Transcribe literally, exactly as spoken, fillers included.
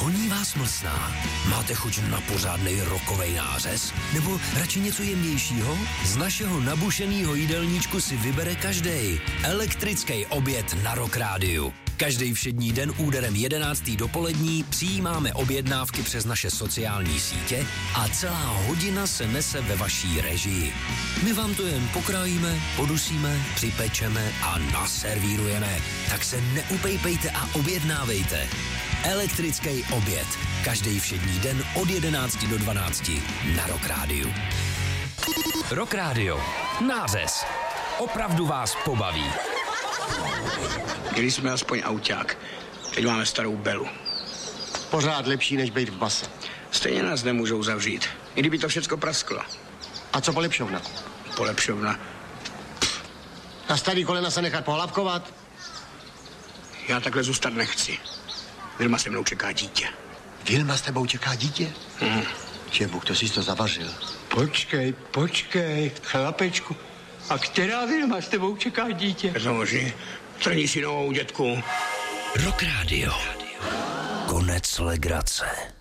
Honí vás mlsná? Máte chuť na pořádnej rokovej nářez? Nebo radši něco jemnějšího? Z našeho nabušenýho jídelníčku si vybere každej. Elektrický oběd na Rock Rádiu. Každý všední den úderem jedenáctý dopolední přijímáme objednávky přes naše sociální sítě a celá hodina se nese ve vaší režii. My vám to jen pokrájíme, podusíme, připečeme a naservírujeme. Tak se neupejpejte a objednávejte. Elektrický oběd. Každý všední den od jedenácti do dvanácti na Rock Rádiu. Rock Rádio. Nářez. Opravdu vás pobaví. Když jsme aspoň auták, teď máme starou Belu. Pořád lepší, než být v base. Stejně nás nemůžou zavřít, i kdyby to všecko prasklo. A co polepšovna? Polepšovna. A starý kolena se nechat pohlavkovat? Já takhle zůstat nechci. Vilma se mnou čeká dítě. Vilma s tebou čeká dítě? Hmm. Že Bůh, to jsi to zavařil. Počkej, počkej, chlapečku. A která Vilma s tebou čeká dítě? Založi, trní si novou dětku. Rock Rádio. Konec legrace.